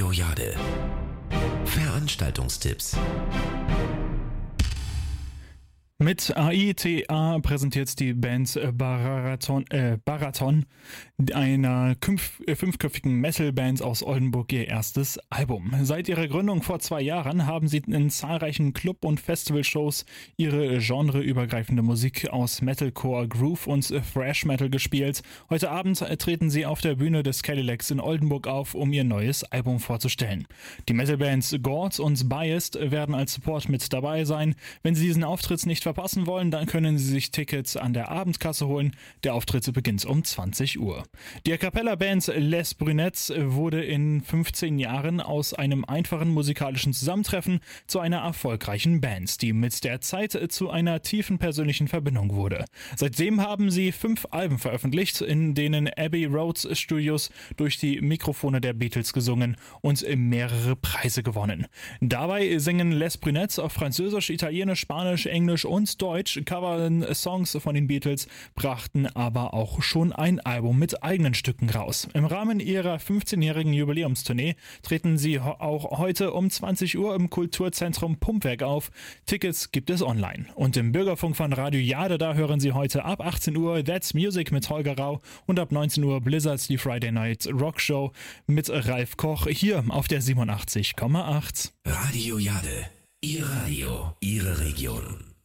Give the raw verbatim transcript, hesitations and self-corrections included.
Radio Jade. Veranstaltungstipps. Mit A I T A präsentiert die Band Baraton, äh, Baraton, einer fünf, äh, fünfköpfigen Metal-Band aus Oldenburg, ihr erstes Album. Seit ihrer Gründung vor zwei Jahren haben sie in zahlreichen Club- und Festivalshows ihre genreübergreifende Musik aus Metalcore, Groove und Thrash Metal gespielt. Heute Abend treten sie auf der Bühne des Cadillacs in Oldenburg auf, um ihr neues Album vorzustellen. Die Metal-Bands Gord und Biased werden als Support mit dabei sein. Wenn Sie diesen Auftritt nicht verpassen wollen, dann können Sie sich Tickets an der Abendkasse holen. Der Auftritt beginnt um zwanzig Uhr. Die A Cappella-Band Les Brunettes wurde in fünfzehn Jahren aus einem einfachen musikalischen Zusammentreffen zu einer erfolgreichen Band, die mit der Zeit zu einer tiefen persönlichen Verbindung wurde. Seitdem haben sie fünf Alben veröffentlicht, in denen Abbey Road Studios durch die Mikrofone der Beatles gesungen und mehrere Preise gewonnen. Dabei singen Les Brunettes auf Französisch, Italienisch, Spanisch, Englisch und Deutsch, covern Songs von den Beatles, brachten aber auch schon ein Album mit eigenen Stücken raus. Im Rahmen ihrer fünfzehnjährigen Jubiläumstournee treten sie ho- auch heute um zwanzig Uhr im Kulturzentrum Pumpwerk auf. Tickets gibt es online. Und im Bürgerfunk von Radio Jade, da hören Sie heute ab achtzehn Uhr That's Music mit Holger Rau und ab neunzehn Uhr Blizzards die Friday Night Rock Show mit Ralf Koch hier auf der siebenundachtzig Komma acht. Radio Jade. Ihr Radio, Ihre Region.